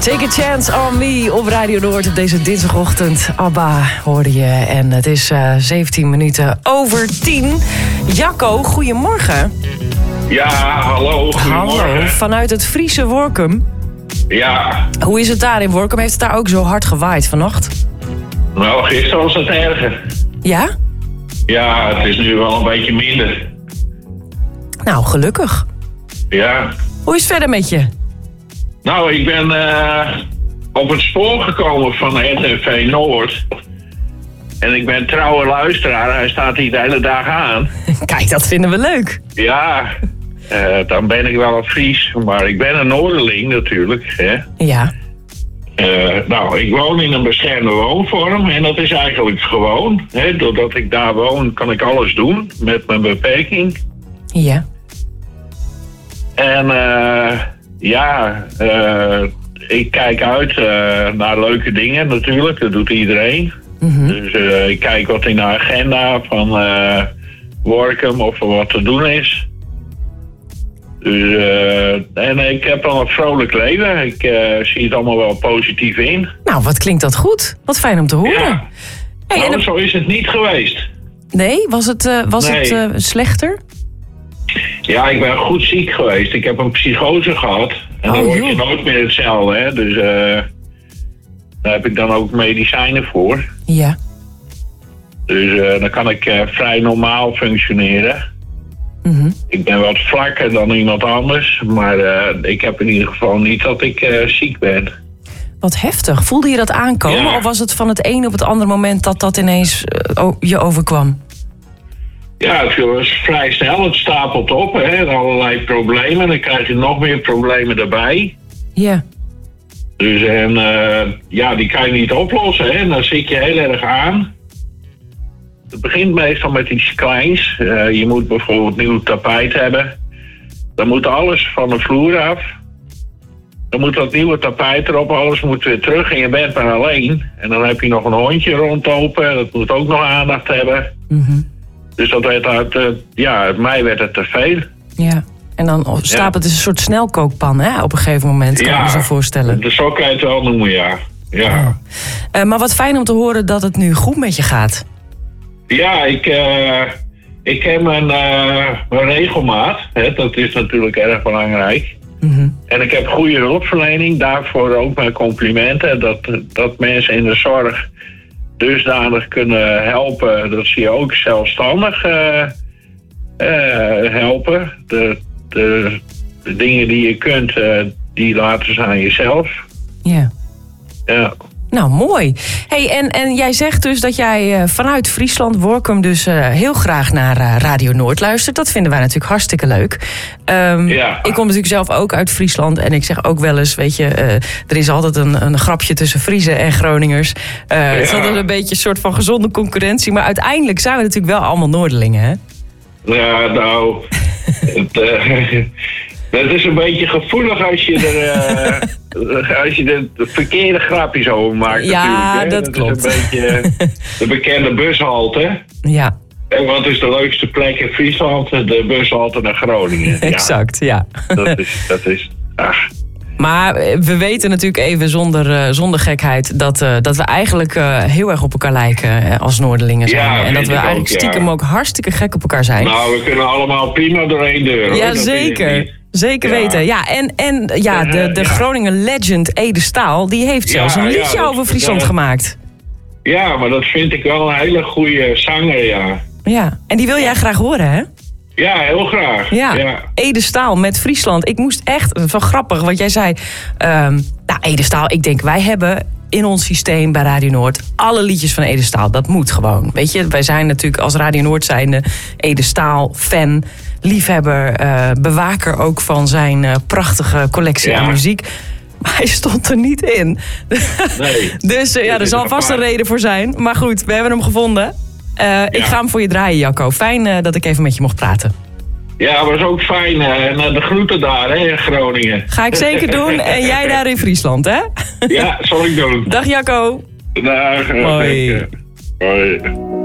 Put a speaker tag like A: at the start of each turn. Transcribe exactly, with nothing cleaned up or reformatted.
A: Take a chance on me op Radio Noord op deze dinsdagochtend. ABBA hoorde je en het is uh, zeventien minuten over tien. Jacco, goedemorgen.
B: Ja, hallo.
A: Hallo, vanuit het Friese Workum.
B: Ja.
A: Hoe is het daar in Workum? Heeft het daar ook zo hard gewaaid vannacht?
B: Nou, gisteren was het erger.
A: Ja?
B: Ja, het is nu wel een beetje minder.
A: Nou, gelukkig.
B: Ja.
A: Hoe is het verder met je?
B: Nou, ik ben uh, op het spoor gekomen van R T V Noord. En ik ben trouwe luisteraar. Hij staat hier de hele dag aan.
A: Kijk, dat vinden we leuk.
B: Ja, uh, dan ben ik wel een Fries. Maar ik ben een Noorderling natuurlijk. Hè.
A: Ja.
B: Uh, nou, ik woon in een beschermde woonvorm. En dat is eigenlijk gewoon. Hè. Doordat ik daar woon, kan ik alles doen met mijn beperking.
A: Ja.
B: En uh, ja, uh, ik kijk uit uh, naar leuke dingen natuurlijk. Dat doet iedereen. Mm-hmm. Dus uh, ik kijk wat in de agenda van uh, Workum of er wat te doen is. Dus, uh, en ik heb al een vrolijk leven. Ik uh, zie het allemaal wel positief in.
A: Nou, wat klinkt dat goed. Wat fijn om te horen.
B: Ja. Hey, nou, en zo is het niet geweest.
A: Nee? Was het, uh, was
B: nee.
A: het uh, slechter?
B: Ja, ik ben goed ziek geweest. Ik heb een psychose gehad. En oh, dan word je joh. nooit meer hetzelfde, hè. Dus uh, daar heb ik dan ook medicijnen voor.
A: Ja.
B: Dus uh, dan kan ik uh, vrij normaal functioneren.
A: Mm-hmm.
B: Ik ben wat vlakker dan iemand anders. Maar uh, ik heb in ieder geval niet dat ik uh, ziek ben.
A: Wat heftig. Voelde je dat aankomen? Ja. Of was het van het een op het andere moment dat dat ineens uh, je overkwam?
B: Ja, het was vrij snel. Het stapelt op, hè. Allerlei problemen. Dan krijg je nog meer problemen erbij.
A: Ja.
B: Dus en uh, ja, die kan je niet oplossen, hè. En dan zit je heel erg aan. Het begint meestal met iets kleins. Uh, je moet bijvoorbeeld nieuw tapijt hebben. Dan moet alles van de vloer af. Dan moet dat nieuwe tapijt erop. Alles moet weer terug en je bent maar alleen. En dan heb je nog een hondje rondlopen. Dat moet ook nog aandacht hebben.
A: Mm-hmm.
B: Dus dat werd uit, uh, ja, mij werd het te veel.
A: Ja, en dan stapelt het ja. een soort snelkookpan, hè, op een gegeven moment, kan
B: ja,
A: je me zo voorstellen.
B: Ja, zo kan je het wel noemen, ja. ja.
A: Oh. Uh, maar wat fijn om te horen dat het nu goed met je gaat.
B: Ja, ik, uh, ik heb mijn, uh, mijn regelmaat, hè, dat is natuurlijk erg belangrijk.
A: Mm-hmm.
B: En ik heb goede hulpverlening, daarvoor ook mijn complimenten. Dat, dat mensen in de zorg dusdanig kunnen helpen dat ze je ook zelfstandig uh, uh, helpen. De, de, de dingen die je kunt, uh, die laten ze aan jezelf.
A: Ja.
B: Ja.
A: Nou, mooi. Hey, en, en jij zegt dus dat jij uh, vanuit Friesland, Workum, dus uh, heel graag naar uh, Radio Noord luistert. Dat vinden wij natuurlijk hartstikke leuk. Um,
B: ja.
A: Ik kom natuurlijk zelf ook uit Friesland en ik zeg ook wel eens, weet je, uh, er is altijd een, een grapje tussen Friezen en Groningers. Uh, ja. Het is altijd een beetje een soort van gezonde concurrentie, maar uiteindelijk zijn we natuurlijk wel allemaal Noorderlingen, hè?
B: Ja, nou, het, uh, dat is een beetje gevoelig als je er uh, als je er de verkeerde grapjes over maakt.
A: Ja,
B: natuurlijk, hè?
A: dat,
B: dat
A: klopt.
B: is een beetje de bekende bushalte.
A: Ja.
B: En wat is de leukste plek in Friesland? De bushalte naar Groningen.
A: Exact, ja.
B: ja. Dat is, dat is, ach.
A: Maar we weten natuurlijk even zonder, uh, zonder gekheid dat, uh, dat we eigenlijk uh, heel erg op elkaar lijken uh, als Noorderlingen zijn.
B: Ja,
A: en dat we eigenlijk
B: ook,
A: stiekem
B: ja.
A: ook hartstikke gek op elkaar zijn.
B: Nou, we kunnen allemaal prima door één deur.
A: Ja,
B: hoor.
A: zeker. Zeker
B: ja.
A: weten. Ja, en, en ja, de, de ja. Groningen legend Ede Staal, die heeft zelfs ja, een liedje ja, over Friesland dat, gemaakt.
B: Ja, maar dat vind ik wel een hele goede zanger, ja.
A: Ja, en die wil jij graag horen, hè?
B: Ja, heel graag.
A: Ja,
B: ja.
A: Ede Staal met Friesland. Ik moest echt, dat is wel grappig, want jij zei... Um, nou, Ede Staal, ik denk, wij hebben in ons systeem bij Radio Noord alle liedjes van Ede Staal. Dat moet gewoon. Weet je, wij zijn natuurlijk als Radio Noord zijnde Ede Staal fan, liefhebber, uh, bewaker ook van zijn uh, prachtige collectie ja. aan muziek. Maar hij stond er niet in.
B: Nee.
A: Dus uh, ja, er zal vast een reden voor zijn. Maar goed, we hebben hem gevonden. Uh, ja. Ik ga hem voor je draaien, Jacco. Fijn uh, dat ik even met je mocht praten.
B: Ja, was ook fijn. Uh, de groeten daar, hè, in Groningen.
A: Ga ik zeker doen. En jij daar in Friesland, hè?
B: Ja, zal ik doen.
A: Dag, Jacco.
B: Dag.
A: Hoi.
B: Hoi.